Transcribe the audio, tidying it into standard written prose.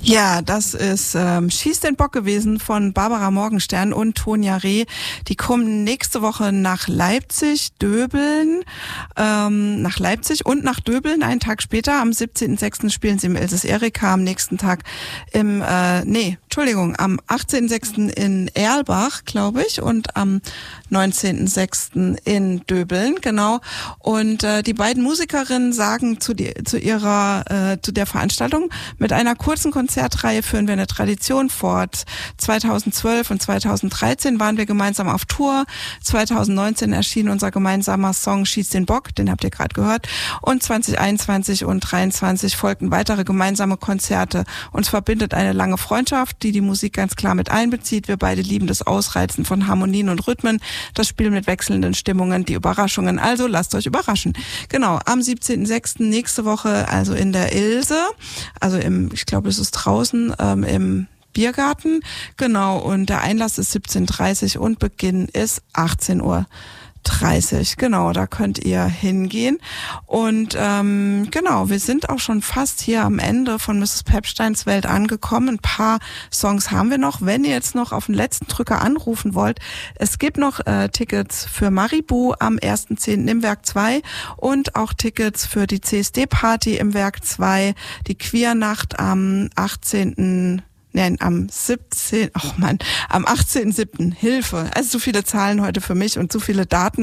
Ja, das ist Schieß den Bock gewesen von Barbara Morgenstern und Tonja Reh. Die kommen nächste Woche nach Leipzig, Döbeln, nach Leipzig und nach Döbeln. Einen Tag später, am 17.06. spielen sie im Elsass Erika, am nächsten Tag am 18.06. in Erlbach, glaube ich, und am 19.06. in Döbeln, genau. Und die beiden Musikerinnen sagen zu der Veranstaltung: Mit einer kurzen Konzertreihe führen wir eine Tradition fort. 2012 und 2013 waren wir gemeinsam auf Tour. 2019 erschien unser gemeinsamer Song Schieß den Bock, den habt ihr gerade gehört. Und 2021 und 2023 folgten weitere gemeinsame Konzerte. Uns verbindet eine lange Freundschaft, die Musik ganz klar mit einbezieht. Wir beide lieben das Ausreizen von Harmonien und Rhythmen, das Spiel mit wechselnden Stimmungen, die Überraschungen. Also lasst euch überraschen. Genau, am 17.06. nächste Woche, also in der Ilse, also ich glaube, es ist draußen im Biergarten. Genau, und der Einlass ist 17.30 Uhr und Beginn ist 18.30 Uhr. Genau, da könnt ihr hingehen. Und genau, wir sind auch schon fast hier am Ende von Mrs. Pepsteins Welt angekommen. Ein paar Songs haben wir noch. Wenn ihr jetzt noch auf den letzten Drücker anrufen wollt, es gibt noch Tickets für Maribu am 1.10. im Werk 2 und auch Tickets für die CSD-Party im Werk 2, die Queernacht am 18.7. Hilfe. Also so viele Zahlen heute für mich und so viele Daten.